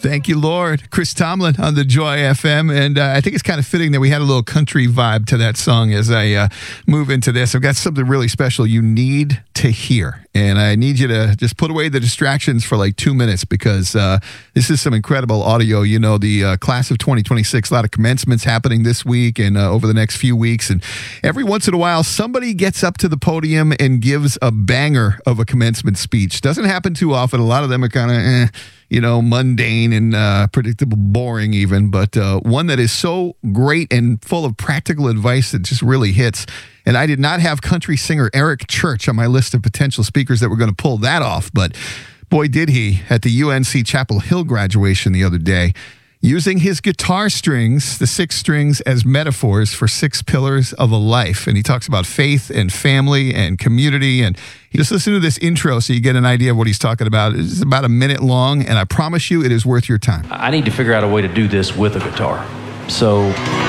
Thank you, Lord. Chris Tomlin on the Joy FM. And I think it's kind of fitting that we had a little country vibe to that song as I move into this. I've got something really special you need to hear. And I need you to just put away the distractions for like 2 minutes because this is some incredible audio. You know, the class of 2026, a lot of commencements happening this week and over the next few weeks. And every once in a while, somebody gets up to the podium and gives a banger of a commencement speech. Doesn't happen too often. A lot of them are kind of, mundane and predictable, boring even, but one that is so great and full of practical advice that just really hits. And I did not have country singer Eric Church on my list of potential speakers that were going to pull that off, but boy, did he at the UNC Chapel Hill graduation the other day, using his guitar strings, the 6 strings, as metaphors for 6 pillars of a life. And he talks about faith and family and community. And you just listen to this intro so you get an idea of what he's talking about. It's about a minute long, and I promise you it is worth your time. I need to figure out a way to do this with a guitar. So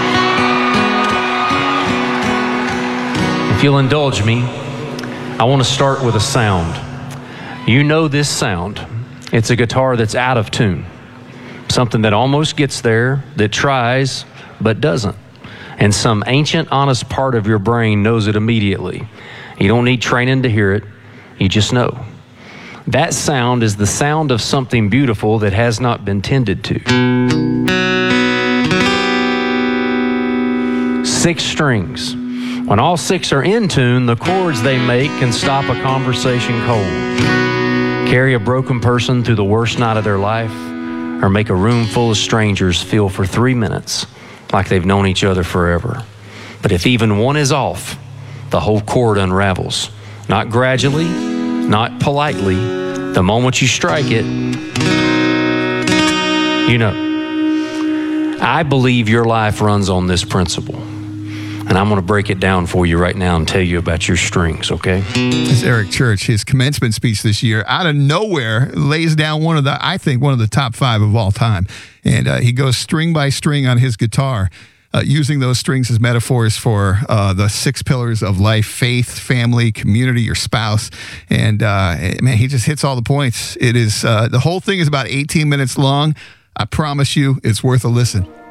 if you'll indulge me, I want to start with a sound. You know this sound. It's a guitar that's out of tune. Something that almost gets there, that tries, but doesn't. And some ancient, honest part of your brain knows it immediately. You don't need training to hear it. You just know. That sound is the sound of something beautiful that has not been tended to. 6 strings. When all 6 are in tune, the chords they make can stop a conversation cold, carry a broken person through the worst night of their life, or make a room full of strangers feel for 3 minutes like they've known each other forever. But if even one is off, the whole chord unravels. Not gradually, not politely. The moment you strike it, you know. I believe your life runs on this principle. And I'm going to break it down for you right now and tell you about your strings, okay? This is Eric Church. His commencement speech this year, out of nowhere, lays down one of the top 5 of all time. And he goes string by string on his guitar, using those strings as metaphors for the 6 pillars of life: faith, family, community, your spouse. And man, he just hits all the points. It is the whole thing is about 18 minutes long. I promise you it's worth a listen.